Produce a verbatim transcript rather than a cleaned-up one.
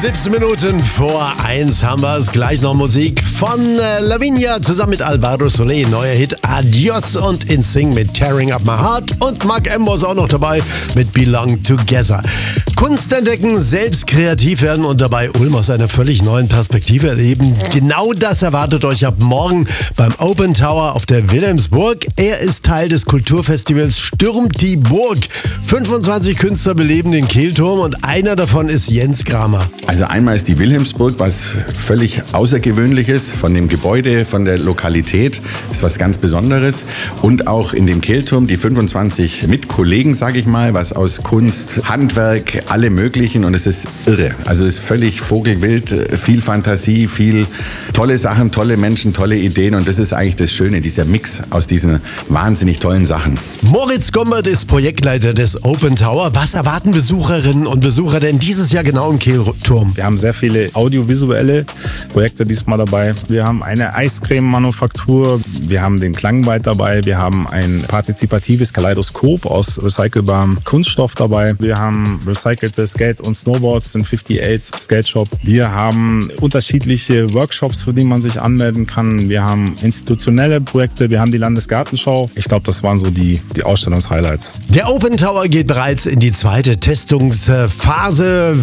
siebzehn Minuten vor eins haben wir es. Gleich noch Musik von äh, Lavinia zusammen mit Alvaro Soler. Neuer Hit Adios und In Sync mit Tearing Up My Heart. Und Mark Embos auch noch dabei mit Belong Together. Kunst entdecken, selbst kreativ werden und dabei Ulm aus einer völlig neuen Perspektive erleben. Genau das erwartet euch ab morgen beim Open Tower auf der Wilhelmsburg. Er ist Teil des Kulturfestivals Stürmt die Burg. fünfundzwanzig Künstler beleben den Kehlturm und einer davon ist Jens Kramer. Also einmal ist die Wilhelmsburg was völlig Außergewöhnliches von dem Gebäude, von der Lokalität, ist was ganz Besonderes. Und auch in dem Kehlturm die fünfundzwanzig Mitkollegen, sage ich mal, was aus Kunst, Handwerk, alle möglichen, und es ist irre. Also es ist völlig vogelwild, viel Fantasie, viel tolle Sachen, tolle Menschen, tolle Ideen, und das ist eigentlich das Schöne, dieser Mix aus diesen wahnsinnig tollen Sachen. Moritz Gombert ist Projektleiter des Open Tower. Was erwarten Besucherinnen und Besucher denn dieses Jahr genau im Kehlturm? Wir haben sehr viele audiovisuelle Projekte diesmal dabei. Wir haben eine Eiscreme-Manufaktur, wir haben den Klangwald dabei, wir haben ein partizipatives Kaleidoskop aus recycelbarem Kunststoff dabei, wir haben recycelte Skate- und Snowboards, den achtundfünfzig Skate Shop. Wir haben unterschiedliche Workshops, für die man sich anmelden kann. Wir haben institutionelle Projekte, wir haben die Landesgartenschau. Ich glaube, das waren so die, die Ausstellungshighlights. Der Open Tower geht bereits in die zweite Testungsphase.